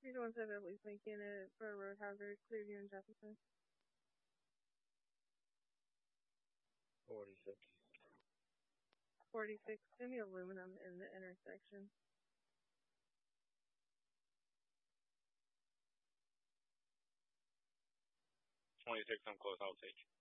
317 at least making it for a road hazard, Clearview and Jefferson. 46. 46, any aluminum in the intersection. I'm close, I'll take.